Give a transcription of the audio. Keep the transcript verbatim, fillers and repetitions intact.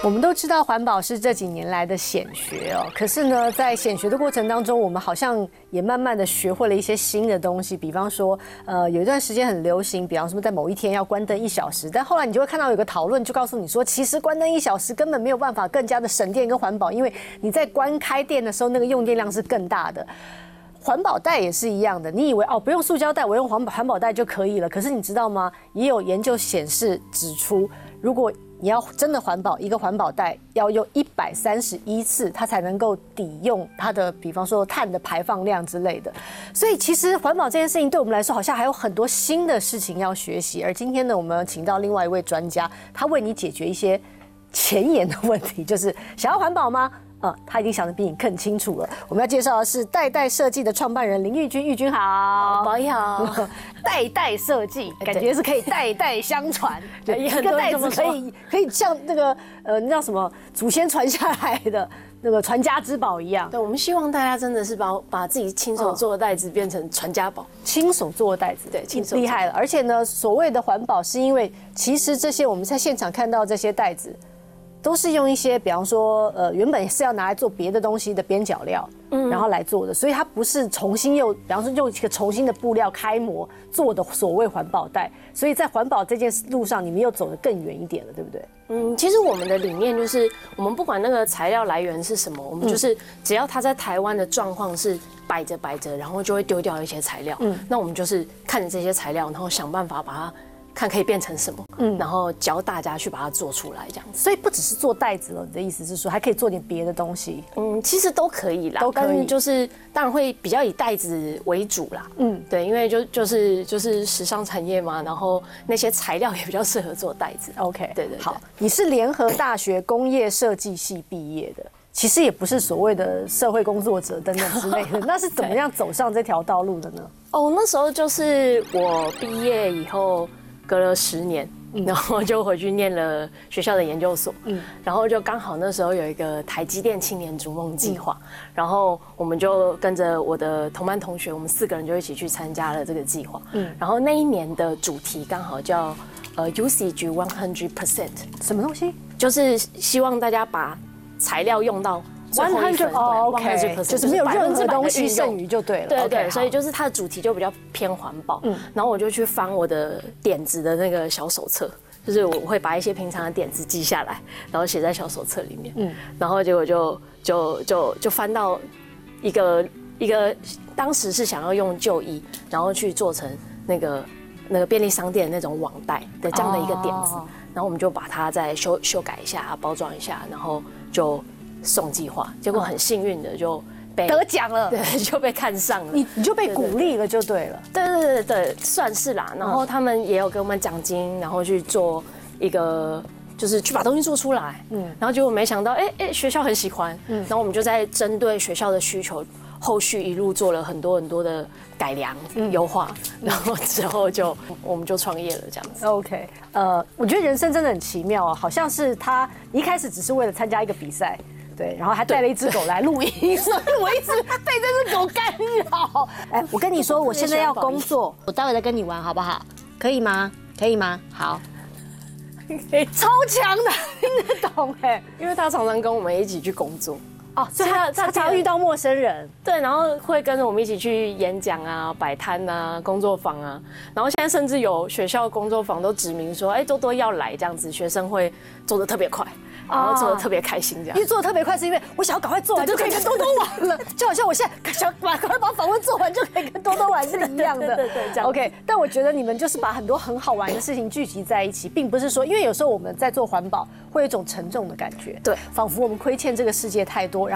我们都知道环保是这几年来的显学哦，可是呢，在显学的过程当中，我们好像也慢慢的学会了一些新的东西。比方说，呃，有一段时间很流行，比方说在某一天要关灯一小时，但后来你就会看到有个讨论，就告诉你说，其实关灯一小时根本没有办法更加的省电跟环保，因为你在关开店的时候，那个用电量是更大的。环保袋也是一样的，你以为哦不用塑胶袋，我用环保环保袋就可以了。可是你知道吗？也有研究显示指出，如果你要真的环保，一个环保袋要用一百三十一次，它才能够抵用它的，比方说碳的排放量之类的。所以其实环保这件事情对我们来说，好像还有很多新的事情要学习。而今天呢，我们请到另外一位专家，他为你解决一些前沿的问题，就是想要环保吗？呃，他已经想得比你更清楚了。我们要介绍的是代代设计的创办人林玉君，玉君好， 宝仪好。 代代设计，感觉是可以代代相传， 一个袋子可以可以像那个呃，那叫什么祖先传下来的那个传家之宝一样。 对，我们希望大家真的是把把自己亲手做的袋子变成传家宝， 亲手做的袋子， 对，亲手厉害了。而且呢，所谓的环保，是因为其实这些我们在现场看到这些袋子。都是用一些，比方说，呃，原本是要拿来做别的东西的边角料，嗯，然后来做的，所以它不是重新又，比方说用一个重新的布料开模做的所谓环保袋，所以在环保这件路上，你们又走得更远一点了，对不对？ 嗯，其实我们的理念就是，我们不管那个材料来源是什么，我们就是只要它在台湾的状况是摆着摆着，然后就会丢掉一些材料，嗯，那我们就是看着这些材料，然后想办法把它。看可以变成什么，嗯，然后教大家去把它做出来，这样子。 所以不只是做袋子了，你的意思是说还可以做点别的东西？ 嗯，其实都可以啦， 都可以。 但就是当然会比较以袋子为主啦，嗯，对，因为就就是就是时尚产业嘛，然后那些材料也比较适合做袋子。 OK， 对 对, 对。 好，你是联合大学工业设计系毕业的。其实也不是所谓的社会工作者等等之类的，那是怎么样走上这条道路的呢？ 哦，那时候就是我毕业以后。隔了十年，然后就回去念了学校的研究所，嗯，然后就刚好那时候有一个台积电青年逐梦计划，嗯、然后我们就跟着我的同班同学，我们四个人就一起去参加了这个计划，嗯，然后那一年的主题刚好叫呃 usage one hundred percent， 什么东西？ 就是希望大家把材料用到。 one hundred OK， 就是没有任何东西剩余就对了。 对对，所以就是它的主题就比较偏环保。嗯，然后我就去翻我的点子的那个小手册，就是我会把一些平常的点子记下来，然后写在小手册里面。嗯，然后结果就就就就翻到一个一个当时是想要用旧衣，然后去做成那个那个便利商店那种网袋的这样的一个点子，然后我们就把它再修修改一下，包装一下，然后就。送计划，结果很幸运的就被得奖了， 对，就被看上了， 你你就被鼓励了，就对了， 对对对对，算是啦。然后他们也有给我们奖金，然后去做一个，就是去把东西做出来，嗯，然后结果没想到，哎哎，学校很喜欢，嗯，然后我们就在针对学校的需求，后续一路做了很多很多的改良、优化，然后之后就我们就创业了，这样子。 OK， 呃，我觉得人生真的很奇妙啊，好像是他一开始只是为了参加一个比赛。对，然后还带了一只狗来录音，所以我一直被这只狗干扰。哎，我跟你说，我现在要工作，我待会再跟你玩好不好？可以吗？可以吗？好，超强的，听得懂哎， 因为他常常跟我们一起去工作。 哦，所以他他常遇到陌生人， 对，然后会跟着我们一起去演讲啊、摆摊啊、工作坊啊，然后现在甚至有学校工作坊都指明说，哎，多多要来这样子，学生会做得特别快。然后做的特别开心，这样。 因为做的特别快，是因为我想要赶快做完就可以跟多多玩了，就好像我现在想赶快把访问做完就可以跟多多玩是一样的。 对对对，这样。 OK， 但我觉得你们就是把很多很好玩的事情聚集在一起，并不是说，因为有时候我们在做环保会有一种沉重的感觉， 对， 仿佛我们亏欠这个世界太多。